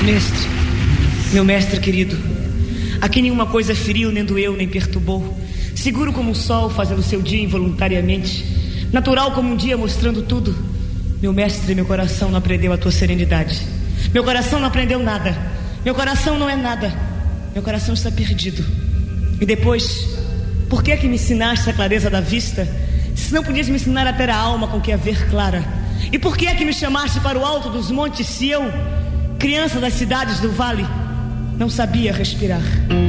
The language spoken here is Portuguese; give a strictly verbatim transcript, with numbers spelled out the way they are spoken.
Mestre, meu mestre querido, aqui nenhuma coisa feriu, nem doeu, nem perturbou. Seguro como o sol fazendo seu dia involuntariamente, natural como um dia mostrando tudo. Meu mestre, meu coração não aprendeu a tua serenidade. Meu coração não aprendeu nada. Meu coração não é nada. Meu coração está perdido. E depois, por que é que me ensinaste a clareza da vista, se não podias me ensinar a ter a alma com que a ver clara? E por que é que me chamaste para o alto dos montes, se eu, criança das cidades do vale, não sabia respirar?